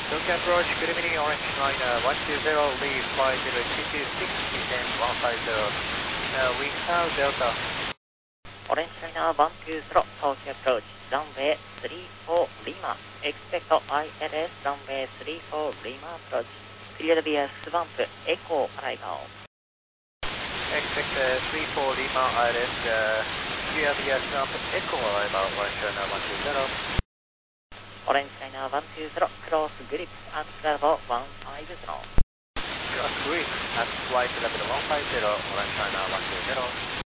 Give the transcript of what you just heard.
Tokyo approach, good evening, Orange Liner 120, leave 50226, descend 150. We have Delta. Orange Liner 120, Tokyo approach, runway 34 Lima, expect ILS runway 34 Lima approach, clear via swamp, echo arrival. Expect 34 Lima ILS, clear via swamp, echo arrival, Orange Liner 120. Orange Liner 120, cross grip at level 150. Cross grip at flight level 150, Orange Liner 120.